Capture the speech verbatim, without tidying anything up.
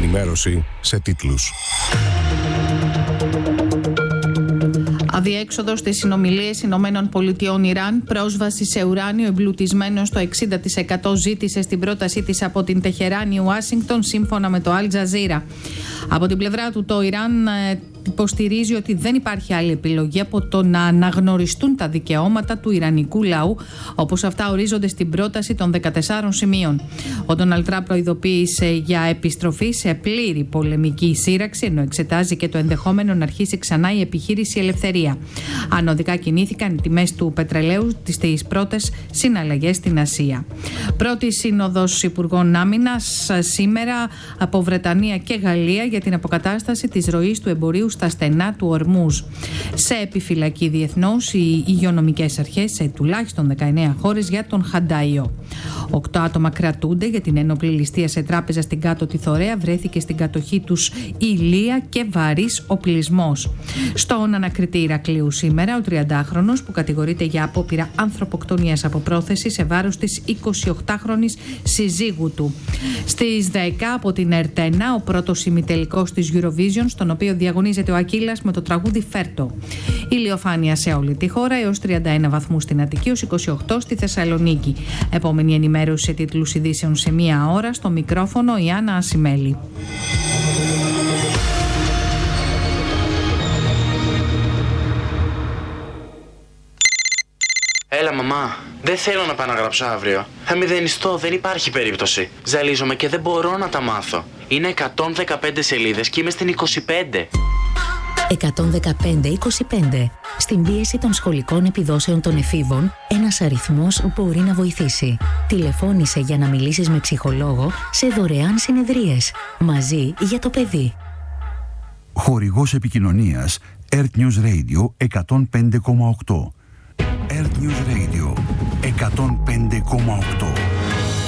ενημέρωση σε τίτλους. Αδιέξοδο στις συνομιλίες Ηνωμένων Πολιτειών Ιράν, πρόσβαση σε ουράνιο εμπλουτισμένο στο εξήντα τοις εκατό ζήτησε στην πρότασή της από την Τεχεράνη η Ουάσιγκτον, σύμφωνα με το Αλ Τζαζίρα. Από την πλευρά του, το Ιράν ε, υποστηρίζει ότι δεν υπάρχει άλλη επιλογή από το να αναγνωριστούν τα δικαιώματα του ιρανικού λαού, όπως αυτά ορίζονται στην πρόταση των δεκατεσσάρων σημείων. Ο Ντόναλντ Τραμπ προειδοποίησε για επιστροφή σε πλήρη πολεμική σύραξη, ενώ εξετάζει και το ενδεχόμενο να αρχίσει ξανά η επιχείρηση Ελευθερία. Ανωδικά κινήθηκαν οι τιμές του πετρελαίου στις πρώτες συναλλαγές στην Ασία. Πρώτη σύνοδος Υπουργών Άμυνας σήμερα από Βρετανία και Γαλλία για την αποκατάσταση της ροής του εμπορίου στα στενά του Ορμούζ. Σε επιφυλακή διεθνώς οι υγειονομικές αρχές σε τουλάχιστον δεκαεννέα χώρες για τον Χαντάιο. Οκτώ άτομα κρατούνται για την ένοπλη ληστεία σε τράπεζα στην Κάτω Θωρέα. Βρέθηκε στην κατοχή τους ηλία και βαρύς οπλισμός. Στον ανακριτή Ηρακλείου σήμερα, ο τριαντάχρονος που κατηγορείται για απόπειρα ανθρωποκτονίας από πρόθεση σε βάρος της εικοσιοκτάχρονης συζύγου του. Στις δέκα από την Ερτένα, ο πρώτος ημιτελικός της Eurovision, στον οποίο διαγωνίζεται ο Ακύλας με το τραγούδι Φέρτο. Ηλιοφάνεια σε όλη τη χώρα, έως τριάντα ένα βαθμούς στην Αττική, έως είκοσι οκτώ στη Θεσσαλονίκη. Επόμενη ενημέρωση σε τίτλους ειδήσεων σε μία ώρα, στο μικρόφωνο η Άννα Ασημέλη. Έλα, μαμά. Δεν θέλω να πάω να γράψω αύριο. Θα μηδενιστώ, δεν υπάρχει περίπτωση. Ζαλίζομαι και δεν μπορώ να τα μάθω. Είναι εκατόν δεκαπέντε σελίδες και είμαι στην είκοσι πέντε. εκατόν δεκαπέντε είκοσι πέντε. Στην πίεση των σχολικών επιδόσεων των εφήβων, ένας αριθμός μπορεί να βοηθήσει. Τηλεφώνησε για να μιλήσεις με ψυχολόγο σε δωρεάν συνεδρίες. Μαζί για το παιδί. Χορηγός επικοινωνίας Earth News Radio εκατόν πέντε κόμμα οκτώ. Earth News Radio εκατόν πέντε κόμμα οκτώ.